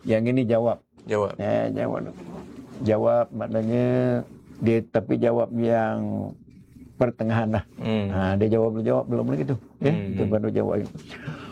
Yang ini jawab. Jawab. Jawab maknanya dia, tapi jawab yang pertengahan lah. Dia jawab belum lagi tu. Dia baru jawab.